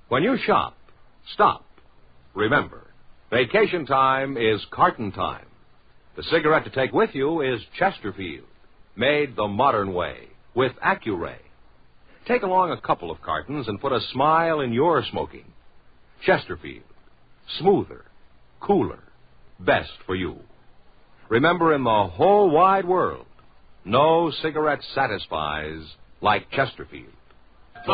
When you shop, stop. Remember, vacation time is carton time. The cigarette to take with you is Chesterfield, made the modern way, with Accuray. Take along a couple of cartons and put a smile in your smoking. Chesterfield, smoother, cooler, best for you. Remember, in the whole wide world, no cigarette satisfies like Chesterfield.